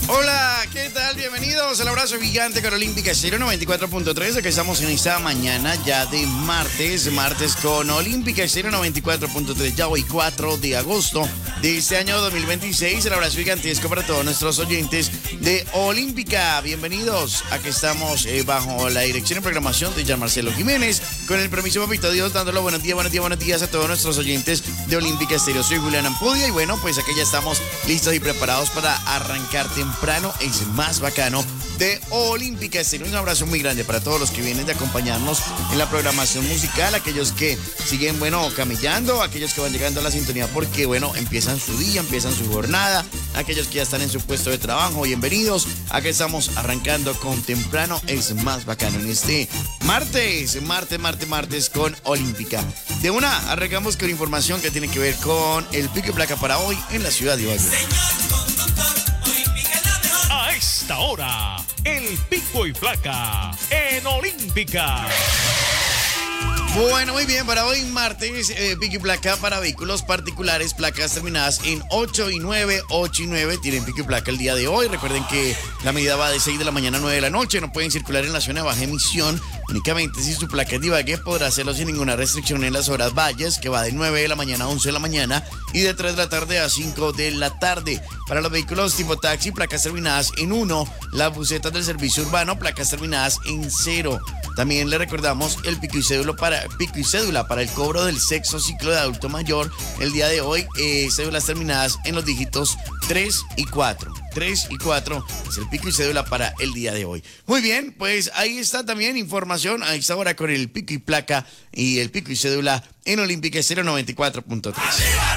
Hola, ¿qué tal? Bienvenidos al abrazo gigante con Olímpica Estéreo 94.3. Aquí estamos en esta mañana ya de martes con Olímpica Estéreo 94.3. Ya hoy 4 de agosto de este año 2026. El abrazo gigantesco para todos nuestros oyentes de Olímpica. Bienvenidos. Aquí estamos bajo la dirección y programación de Jean Marcelo Jiménez. Con el permiso, papito Dios, dándole buenos días a todos nuestros oyentes de Olímpica Estéreo. Soy Julián Ampudia y bueno, pues aquí ya estamos listos y preparados para arrancar temprano, es más bacano de Olímpica Estéreo. Un abrazo muy grande para todos los que vienen de acompañarnos en la programación musical, aquellos que siguen, bueno, camellando, aquellos que van llegando a la sintonía porque, bueno, empiezan su día, empiezan su jornada, aquellos que ya están en su puesto de trabajo, bienvenidos. Aquí estamos arrancando con temprano, es más bacano en este martes con Olímpica. De una, arrancamos con información que tiene que ver con el pico y placa para hoy en la ciudad de Ibagué. A esta hora, el pico y placa en Olímpica. Bueno, muy bien, para hoy martes, pico y placa para vehículos particulares, placas terminadas en 8 y 9, 8 y 9, tienen pico y placa el día de hoy. Recuerden que la medida va de 6 de la mañana a 9 de la noche, no pueden circular en la zona de baja emisión, únicamente si su placa es de Ibagué podrá hacerlo sin ninguna restricción en las horas valles, que va de 9 de la mañana a 11 de la mañana y de 3 de la tarde a 5 de la tarde. Para los vehículos tipo taxi, placas terminadas en 1, las busetas del servicio urbano, placas terminadas en 0. También le recordamos el pico y cédula para el cobro del sexto ciclo de adulto mayor. El día de hoy, cédulas terminadas en los dígitos 3 y 4. 3 y 4 es el pico y cédula para el día de hoy. Muy bien, pues ahí está también información a esta hora con el pico y placa y el pico y cédula en Olímpica Estéreo 94.3.